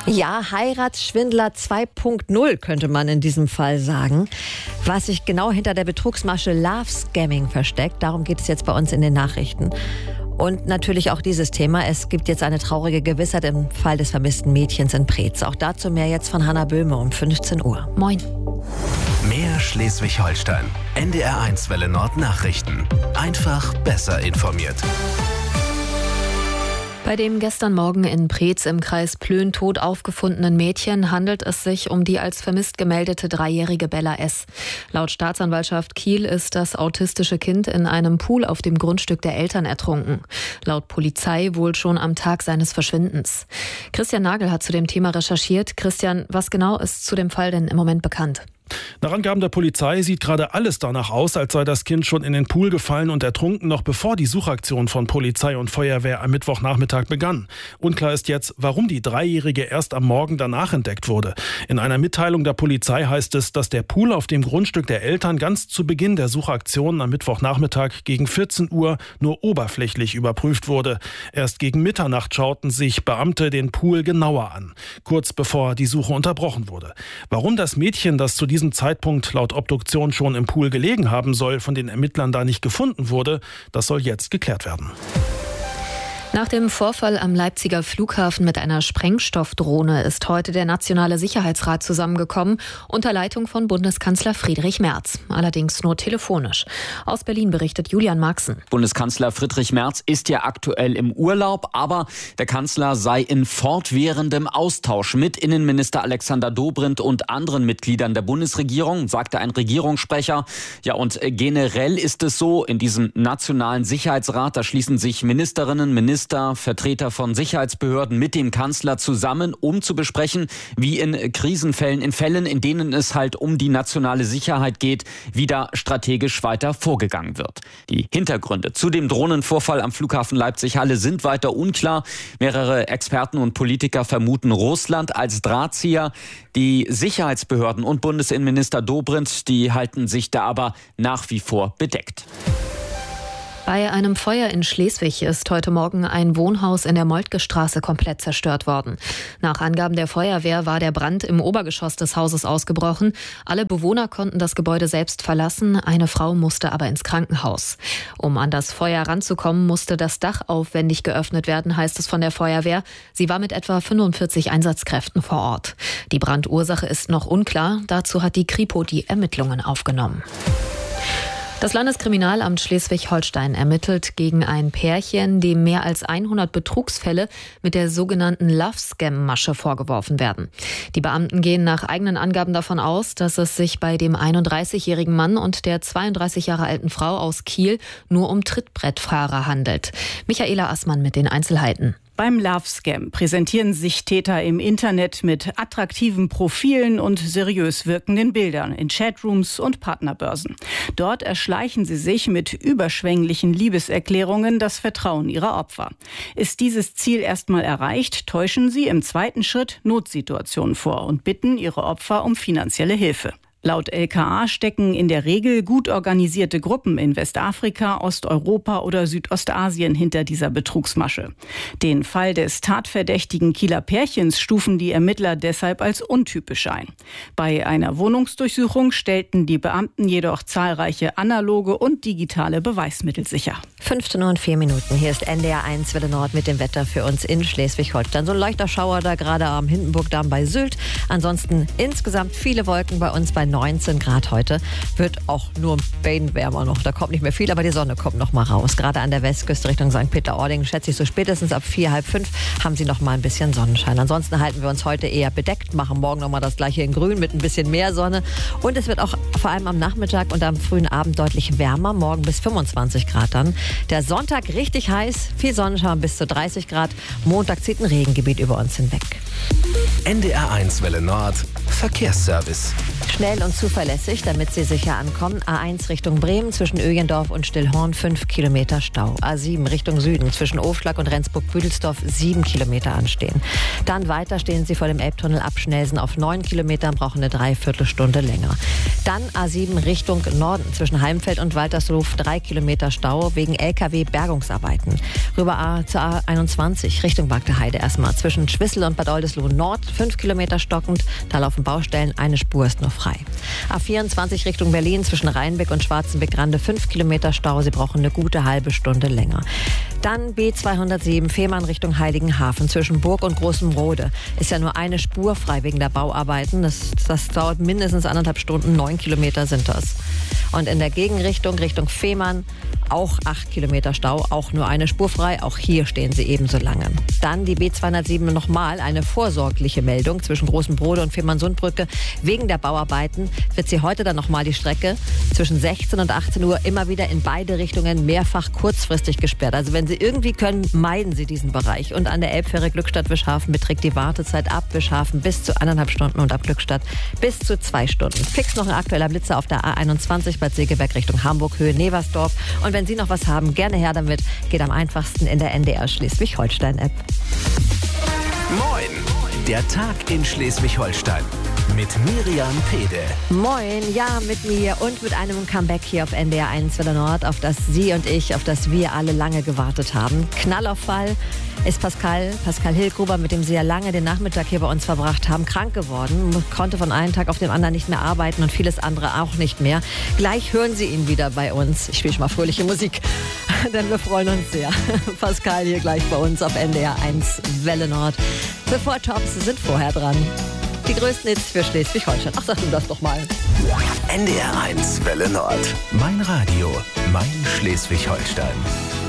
Ja, Heiratsschwindler 2.0 könnte man in diesem Fall sagen. Was sich genau hinter der Betrugsmasche Love Scamming versteckt, darum geht es jetzt bei uns in den Nachrichten. Und natürlich auch dieses Thema. Es gibt jetzt eine traurige Gewissheit im Fall des vermissten Mädchens in Preetz. Auch dazu mehr jetzt von Hanna Böhme um 15 Uhr. Moin. Mehr Schleswig-Holstein. NDR1 Welle Nord Nachrichten. Einfach besser informiert. Bei dem gestern Morgen in Preetz im Kreis Plön tot aufgefundenen Mädchen handelt es sich um die als vermisst gemeldete 3-jährige Bella S. Laut Staatsanwaltschaft Kiel ist das autistische Kind in einem Pool auf dem Grundstück der Eltern ertrunken. Laut Polizei wohl schon am Tag seines Verschwindens. Christian Nagel hat zu dem Thema recherchiert. Christian, was genau ist zu dem Fall denn im Moment bekannt? Nach Angaben der Polizei sieht gerade alles danach aus, als sei das Kind schon in den Pool gefallen und ertrunken, noch bevor die Suchaktion von Polizei und Feuerwehr am Mittwochnachmittag begann. Unklar ist jetzt, warum die 3-Jährige erst am Morgen danach entdeckt wurde. In einer Mitteilung der Polizei heißt es, dass der Pool auf dem Grundstück der Eltern ganz zu Beginn der Suchaktion am Mittwochnachmittag gegen 14 Uhr nur oberflächlich überprüft wurde. Erst gegen Mitternacht schauten sich Beamte den Pool genauer an, kurz bevor die Suche unterbrochen wurde. Warum das Mädchen, das zu diesem Zeitpunkt laut Obduktion schon im Pool gelegen haben soll, von den Ermittlern da nicht gefunden wurde, das soll jetzt geklärt werden. Nach dem Vorfall am Leipziger Flughafen mit einer Sprengstoffdrohne ist heute der Nationale Sicherheitsrat zusammengekommen, unter Leitung von Bundeskanzler Friedrich Merz. Allerdings nur telefonisch. Aus Berlin berichtet Julian Marxen. Bundeskanzler Friedrich Merz ist ja aktuell im Urlaub, aber der Kanzler sei in fortwährendem Austausch mit Innenminister Alexander Dobrindt und anderen Mitgliedern der Bundesregierung, sagte ein Regierungssprecher. Ja, und generell ist es so, in diesem Nationalen Sicherheitsrat, da schließen sich Ministerinnen, Minister, Vertreter von Sicherheitsbehörden mit dem Kanzler zusammen, um zu besprechen, wie in Krisenfällen, in Fällen, in denen es halt um die nationale Sicherheit geht, wie da strategisch weiter vorgegangen wird. Die Hintergründe zu dem Drohnenvorfall am Flughafen Leipzig-Halle sind weiter unklar. Mehrere Experten und Politiker vermuten Russland als Drahtzieher. Die Sicherheitsbehörden und Bundesinnenminister Dobrindt, die halten sich da aber nach wie vor bedeckt. Bei einem Feuer in Schleswig ist heute Morgen ein Wohnhaus in der Moltke-Straße komplett zerstört worden. Nach Angaben der Feuerwehr war der Brand im Obergeschoss des Hauses ausgebrochen. Alle Bewohner konnten das Gebäude selbst verlassen, eine Frau musste aber ins Krankenhaus. Um an das Feuer ranzukommen, musste das Dach aufwendig geöffnet werden, heißt es von der Feuerwehr. Sie war mit etwa 45 Einsatzkräften vor Ort. Die Brandursache ist noch unklar, dazu hat die Kripo die Ermittlungen aufgenommen. Das Landeskriminalamt Schleswig-Holstein ermittelt gegen ein Pärchen, dem mehr als 100 Betrugsfälle mit der sogenannten Love-Scam-Masche vorgeworfen werden. Die Beamten gehen nach eigenen Angaben davon aus, dass es sich bei dem 31-jährigen Mann und der 32 Jahre alten Frau aus Kiel nur um Trittbrettfahrer handelt. Michaela Assmann mit den Einzelheiten. Beim Love-Scam präsentieren sich Täter im Internet mit attraktiven Profilen und seriös wirkenden Bildern in Chatrooms und Partnerbörsen. Dort erschleichen sie sich mit überschwänglichen Liebeserklärungen das Vertrauen ihrer Opfer. Ist dieses Ziel erstmal erreicht, täuschen sie im zweiten Schritt Notsituationen vor und bitten ihre Opfer um finanzielle Hilfe. Laut LKA stecken in der Regel gut organisierte Gruppen in Westafrika, Osteuropa oder Südostasien hinter dieser Betrugsmasche. Den Fall des tatverdächtigen Kieler Pärchens stufen die Ermittler deshalb als untypisch ein. Bei einer Wohnungsdurchsuchung stellten die Beamten jedoch zahlreiche analoge und digitale Beweismittel sicher. 15:04 Uhr. Hier ist NDR1 Welle Nord mit dem Wetter für uns in Schleswig-Holstein. So ein leichter Schauer da gerade am Hindenburgdamm bei Sylt. Ansonsten insgesamt viele Wolken bei uns bei 19 Grad heute. Wird auch nur ein bisschen wärmer noch. Da kommt nicht mehr viel, aber die Sonne kommt noch mal raus. Gerade an der Westküste Richtung St. Peter-Ording, schätze ich so spätestens ab 4, halb 5 haben sie noch mal ein bisschen Sonnenschein. Ansonsten halten wir uns heute eher bedeckt, machen morgen noch mal das gleiche in Grün mit ein bisschen mehr Sonne. Und es wird auch vor allem am Nachmittag und am frühen Abend deutlich wärmer. Morgen bis 25 Grad dann. Der Sonntag richtig heiß, viel Sonnenschein bis zu 30 Grad. Montag zieht ein Regengebiet über uns hinweg. NDR1 Welle Nord Verkehrsservice. Schnell und zuverlässig, damit Sie sicher ankommen. A1 Richtung Bremen zwischen Öjendorf und Stillhorn 5 Kilometer Stau. A7 Richtung Süden zwischen Ofschlag und Rendsburg-Büdelsdorf 7 Kilometer anstehen. Dann weiter stehen Sie vor dem Elbtunnel ab Schnelsen auf 9 Kilometern, brauchen eine Dreiviertelstunde länger. Dann A7 Richtung Norden zwischen Heimfeld und Waltershof 3 Kilometer Stau wegen LKW-Bergungsarbeiten. Rüber zur A21 Richtung Bagdeheide erstmal zwischen Schwissel und Bad Oldesloe Nord 5 Kilometer stockend. Da laufen Baustellen, eine Spur ist nur frei. A24 Richtung Berlin zwischen Rheinbeck und Schwarzenbeck-Grande 5 Kilometer Stau. Sie brauchen eine gute halbe Stunde länger. Dann B207 Fehmarn Richtung Heiligenhafen zwischen Burg und Großenrode. Ist ja nur eine Spur frei wegen der Bauarbeiten. Das dauert mindestens 1,5 Stunden, 9 Kilometer sind das. Und in der Gegenrichtung, Richtung Fehmarn, auch 8 Kilometer Stau, auch nur eine Spur frei. Auch hier stehen sie ebenso lange. Dann die B207 nochmal eine vorsorgliche Meldung zwischen Großenbrode und Fehmarnsundbrücke. Wegen der Bauarbeiten wird sie heute dann nochmal die Strecke zwischen 16 und 18 Uhr immer wieder in beide Richtungen mehrfach kurzfristig gesperrt. Also wenn Sie irgendwie können, meiden Sie diesen Bereich. Und an der Elbfähre Glückstadt-Wischhafen beträgt die Wartezeit ab Wischhafen bis zu 1,5 Stunden und ab Glückstadt bis zu 2 Stunden. Fix noch ein aktueller Blitzer auf der A21 Bad Segeberg Richtung Hamburg, Höhe Neversdorf. Und wenn Sie noch was haben, gerne her damit. Geht am einfachsten in der NDR Schleswig-Holstein-App. Moin, der Tag in Schleswig-Holstein. Mit Miriam Pede. Moin, ja, mit mir und mit einem Comeback hier auf NDR 1 Welle Nord, auf das Sie und ich, auf das wir alle lange gewartet haben. Knallauffall ist Pascal Hillgruber, mit dem Sie ja lange den Nachmittag hier bei uns verbracht haben, krank geworden, konnte von einem Tag auf den anderen nicht mehr arbeiten und vieles andere auch nicht mehr. Gleich hören Sie ihn wieder bei uns. Ich spiele schon mal fröhliche Musik, denn wir freuen uns sehr. Pascal hier gleich bei uns auf NDR 1 Welle Nord. Bevor Tops sind vorher dran. Die größten Hits für Schleswig-Holstein. Ach, sag du das doch mal. NDR 1 Welle Nord. Mein Radio, mein Schleswig-Holstein.